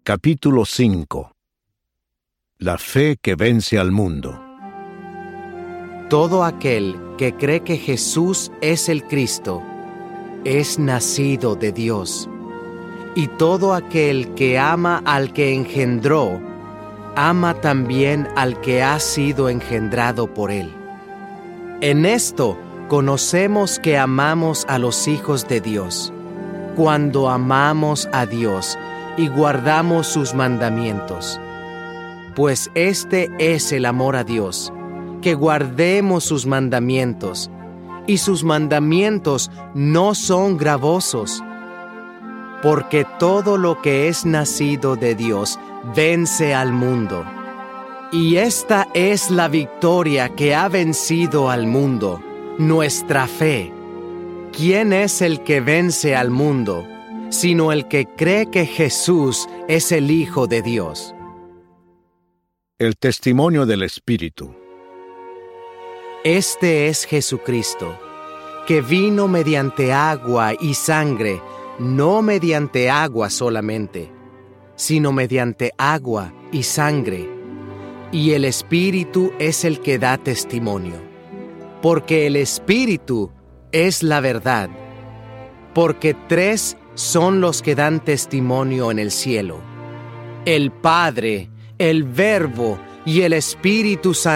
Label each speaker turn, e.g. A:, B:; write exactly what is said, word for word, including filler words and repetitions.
A: Capítulo cinco. La fe que vence al mundo.
B: Todo aquel que cree que Jesús es el Cristo es nacido de Dios, y todo aquel que ama al que engendró, ama también al que ha sido engendrado por él. En esto conocemos que amamos a los hijos de Dios, cuando amamos a Dios y guardamos sus mandamientos. Pues este es el amor a Dios, que guardemos sus mandamientos, y sus mandamientos no son gravosos, porque todo lo que es nacido de Dios vence al mundo. Y esta es la victoria que ha vencido al mundo, nuestra fe. ¿Quién es el que vence al mundo, sino el que cree que Jesús es el Hijo de Dios?
A: El testimonio del Espíritu.
B: Este es Jesucristo, que vino mediante agua y sangre, no mediante agua solamente, sino mediante agua y sangre. Y el Espíritu es el que da testimonio, porque el Espíritu es la verdad, porque tres son los que dan testimonio en el cielo: el Padre, el Verbo y el Espíritu Santo.